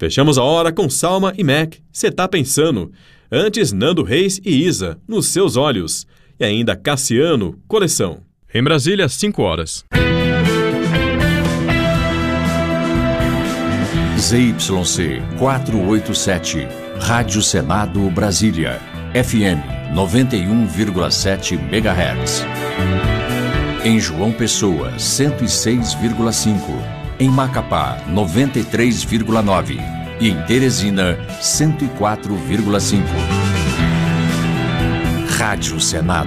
Fechamos a hora com Salma e Mac, Cê Tá Pensando. Antes, Nando Reis e Isa, Nos Seus Olhos. E ainda Cassiano, Coleção. Em Brasília, 5 horas. ZYC 487, Rádio Senado Brasília, FM 91,7 MHz. Em João Pessoa, 106,5. Em Macapá, 93,9. E em Teresina, 104,5. Rádio Senado.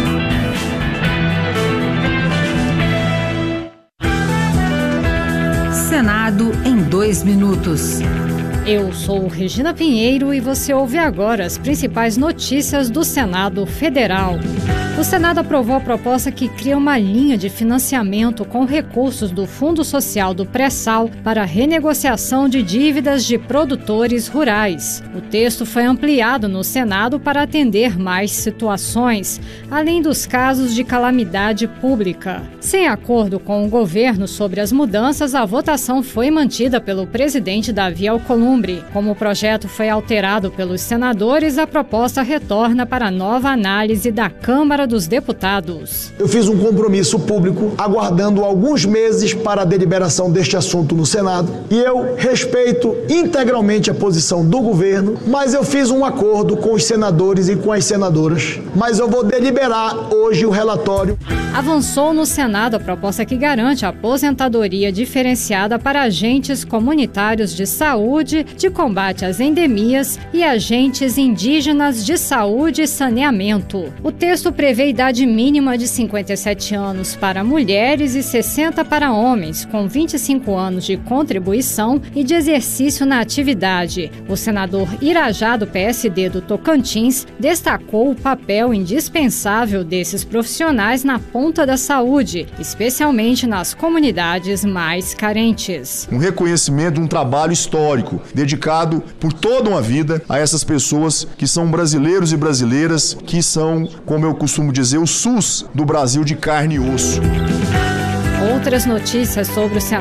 Senado em 2 minutos. Eu sou Regina Pinheiro e você ouve agora as principais notícias do Senado Federal. O Senado aprovou a proposta que cria uma linha de financiamento com recursos do Fundo Social do Pré-Sal para renegociação de dívidas de produtores rurais. O texto foi ampliado no Senado para atender mais situações, além dos casos de calamidade pública. Sem acordo com o governo sobre as mudanças, a votação foi mantida pelo presidente Davi Alcolumbre. Como o projeto foi alterado pelos senadores, a proposta retorna para nova análise da Câmara dos Deputados. Eu fiz um compromisso público aguardando alguns meses para a deliberação deste assunto no Senado e eu respeito integralmente a posição do governo, mas eu fiz um acordo com os senadores e com as senadoras. Mas eu vou deliberar hoje o relatório. Avançou no Senado a proposta que garante a aposentadoria diferenciada para agentes comunitários de saúde, de combate às endemias e agentes indígenas de saúde e saneamento. O texto prevê idade mínima de 57 anos para mulheres e 60 para homens, com 25 anos de contribuição e de exercício na atividade. O senador Irajá, do PSD do Tocantins, destacou o papel indispensável desses profissionais na ponta da saúde, especialmente nas comunidades mais carentes. Um reconhecimento, um trabalho histórico, dedicado por toda uma vida a essas pessoas que são brasileiros e brasileiras, que são, como eu costumo dizer, o SUS do Brasil de carne e osso. Outras notícias sobre o Senado